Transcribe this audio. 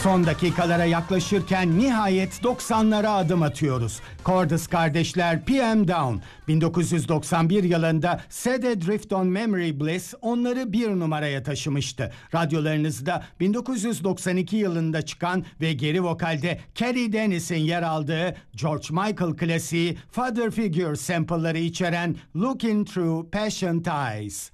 Son dakikalara yaklaşırken nihayet 90'lara adım atıyoruz. Cordes kardeşler PM Down. 1991 yılında Set Adrift on Memory Bliss onları bir numaraya taşımıştı. Radyolarınızda 1992 yılında çıkan ve geri vokalde Carrie Dennis'in yer aldığı George Michael klasiği Father Figure sample'ları içeren Looking Through Patient Eyes.